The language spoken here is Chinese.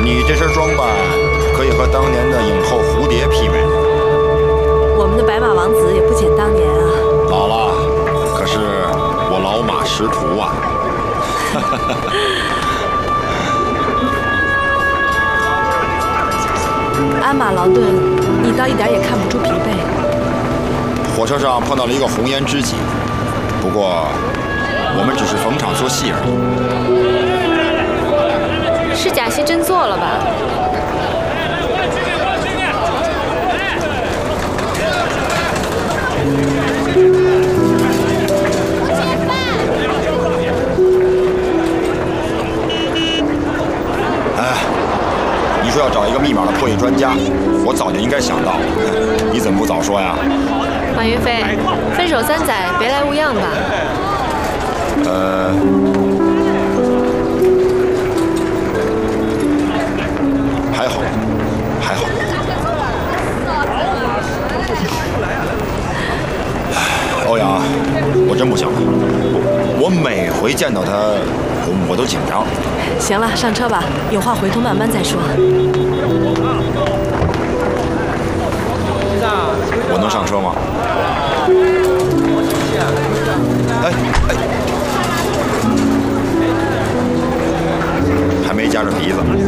你这身装扮可以和当年的影后蝴蝶媲美。 我们的白马王子也不减当年啊。 老了，可是我老马识途啊。 鞍马劳顿，你倒一点也看不出疲惫。 火车上碰到了一个红颜知己，不过我们只是逢场作戏而已。是假戏真做了吧？ 你说要找一个密码的破译专家，我早就应该想到，你怎么不早说呀？ 马云飞，分手3载，别来无恙吧？ 还好，还好。欧阳，我真不行了，我每回见到他，我都紧张。 行了，上车吧，有话回头慢慢再说。 我能上车吗？还没夹着鼻子。